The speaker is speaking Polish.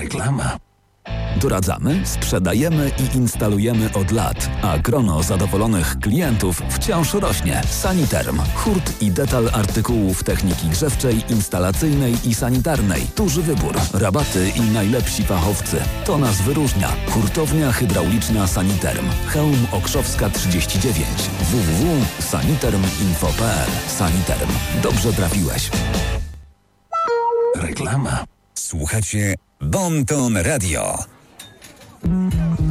Reklama. Doradzamy, sprzedajemy i instalujemy od lat, a grono zadowolonych klientów wciąż rośnie. Saniterm. Hurt i detal artykułów techniki grzewczej, instalacyjnej i sanitarnej. Duży wybór, rabaty i najlepsi fachowcy. To nas wyróżnia. Hurtownia hydrauliczna Saniterm. Chełm Okrzowska 39. www.saniterminfo.pl. Saniterm. Dobrze trafiłeś. Reklama. Słuchacie Bon Ton Radio.